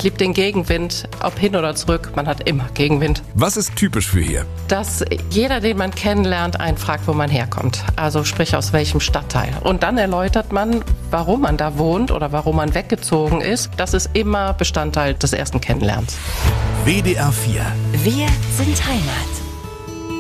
liebt den Gegenwind, ob hin oder zurück, man hat immer Gegenwind. Was ist typisch für hier? Dass jeder, den man kennenlernt, einen fragt, wo man herkommt. Also sprich aus welchem Stadtteil. Und dann erläutert man, warum man da wohnt oder warum man weggezogen ist. Das ist immer Bestandteil des ersten Kennenlernens. WDR 4. Wir sind Heimat.